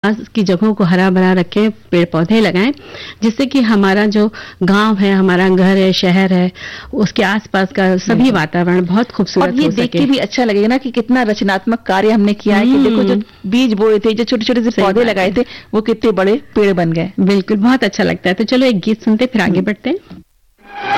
आसपास की जगहों को हरा भरा रखें, पेड़ पौधे लगाएं, जिससे कि हमारा जो गांव है, हमारा घर है, शहर है, उसके आसपास का सभी वातावरण बहुत खूबसूरत हो सके। और ये देख के भी अच्छा लगेगा ना कि कितना रचनात्मक कार्य हमने किया है, कि देखो जो बीज बोए थे, जो छोटे छोटे से पौधे लगाए थे, वो कितने बड़े पेड़ बन गए। बिल्कुल, बहुत अच्छा लगता है। तो चलो एक गीत सुनते फिर आगे बढ़ते हैं।